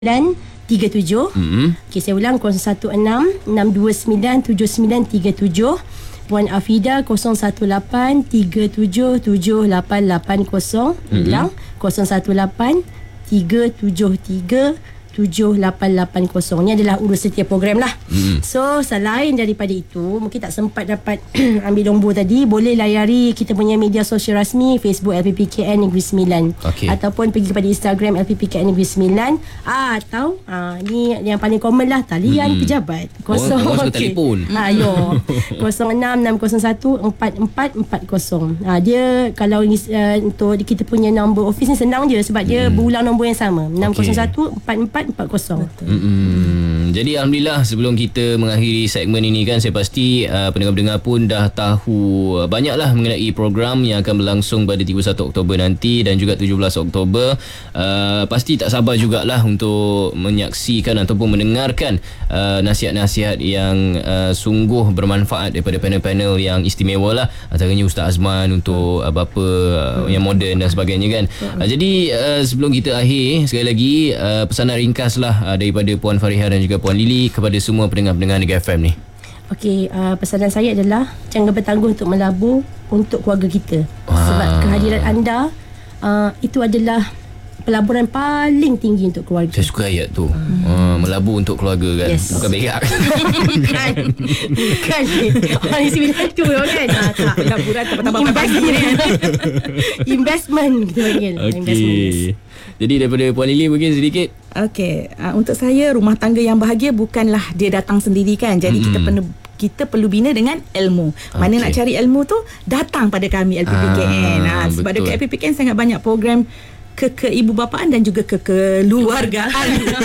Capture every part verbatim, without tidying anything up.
sembilan tiga tujuh. Mm-hmm. Okey, saya ulang kosong satu enam enam dua sembilan tujuh sembilan tiga tujuh. Puan Afida kosong satu lapan tiga tujuh tujuh lapan lapan kosong. Mm-hmm. Ulang kosong satu lapan tiga tujuh tiga tujuh lapan lapan kosong. Ini adalah urus setiap program lah. Mm. So selain daripada itu, mungkin tak sempat dapat ambil nombor tadi, boleh layari kita punya media sosial rasmi, Facebook L P P K N Negeri Sembilan, okay. Ataupun pergi kepada Instagram L P P K N Negeri Sembilan, ah, atau ah, ni yang paling common lah, talian mm. pejabat kosong oh, oh, okay. telefon ah, yo kosong enam enam kosong satu empat empat empat kosong. ah, Dia kalau uh, untuk kita punya nombor office ni senang je, sebab mm. dia berulang nombor yang sama, enam kosong satu empat empat empat kosong. Mm-hmm. Jadi alhamdulillah, sebelum kita mengakhiri segmen ini kan, saya pasti uh, pendengar-pendengar pun dah tahu uh, banyaklah mengenai program yang akan berlangsung pada tiga puluh satu Oktober nanti dan juga tujuh belas Oktober. Uh, pasti tak sabar jugalah untuk menyaksikan ataupun mendengarkan uh, nasihat-nasihat yang uh, sungguh bermanfaat daripada panel-panel yang istimewa lah. Antaranya Ustaz Azman untuk uh, bapa uh, yang moden dan sebagainya kan. Uh, jadi uh, sebelum kita akhir, sekali lagi uh, pesanan ringkas lah uh, daripada Puan Farihah dan juga Puan Lily kepada semua pendengar-pendengar Negeri F M ni. Okey, uh, pesanan saya adalah jangan bertanggung untuk melabur untuk keluarga kita. Ah. Sebab kehadiran anda uh, itu adalah pelaburan paling tinggi untuk keluarga. Saya suka ayat tu. Hmm. Uh, melabur untuk keluarga kan. Yes. Bukan berak. Bukan. Bukan. Orang isi bilang tu kan. Ah, tak. Pelaburan tambah-tambah investment. Investment kita panggil. Okey. Investment, yes. Jadi daripada Puan Lily mungkin sedikit. Okey, uh, untuk saya rumah tangga yang bahagia bukanlah dia datang sendiri kan. Jadi mm-hmm. kita perlu kita perlu bina dengan ilmu. Mana okay. nak cari ilmu tu, datang pada kami L P P K N. Ah, ha, sebab dekat L P P K N sangat banyak program ke keibubapaan dan juga ke keluargaan.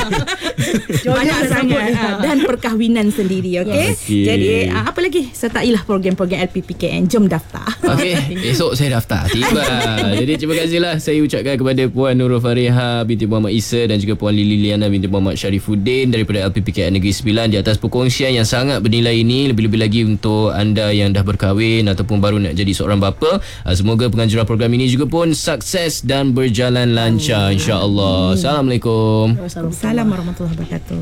Banyak sangat ha, dan perkahwinan sendiri, okey. Okay. Jadi ha, apa lagi sertailah program-program L P P K N. Jom daftar. Okey, esok saya daftar. Tiba. Jadi terima kasihlah saya ucapkan kepada Puan Nurul Farihah binti Muhammad Isa dan juga Puan Lily Liana binti Muhammad Syarifuddin daripada L P P K N Negeri Sembilan di atas perkongsian yang sangat bernilai ini. Lebih-lebih lagi untuk anda yang dah berkahwin ataupun baru nak jadi seorang bapa, semoga penganjuran program ini juga pun sukses dan berjalan lancar, insya-Allah. Assalamualaikum. Assalamualaikum warahmatullahi wabarakatuh.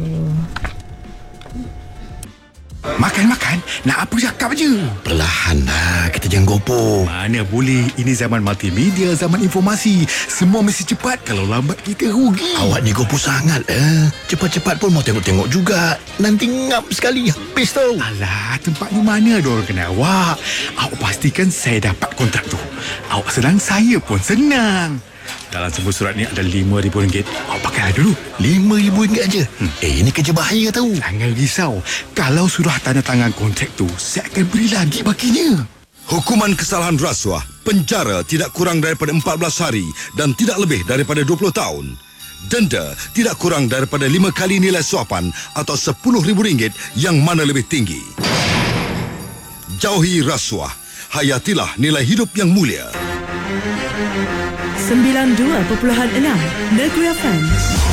Makan-makan, nak apa cakap je. Perlahan lah, kita jangan gopoh. Mana boleh, ini zaman multimedia, zaman informasi. Semua mesti cepat, kalau lambat kita rugi. Awak ni gopoh sangat eh. Cepat-cepat pun mau tengok-tengok juga. Nanti ngap sekali, habis tau. Alah, tempat ni mana ada orang kenal awak. Awak pastikan saya dapat kontrak tu. Awak senang, saya pun senang. Dalam sebuah surat ni ada lima ribu ringgit. Awak pakailah dulu. lima ribu ringgit aja. Hmm. Eh, ini kerja bahaya tau. Jangan risau. Kalau sudah tanda tangan kontrak tu, saya akan beri lagi bakinya. Hukuman kesalahan rasuah, penjara tidak kurang daripada empat belas hari dan tidak lebih daripada dua puluh tahun. Denda tidak kurang daripada lima kali nilai suapan atau sepuluh ribu ringgit yang mana lebih tinggi. Jauhi rasuah. Hayatilah nilai hidup yang mulia. sembilan puluh dua perpuluhan enam Negeri F M.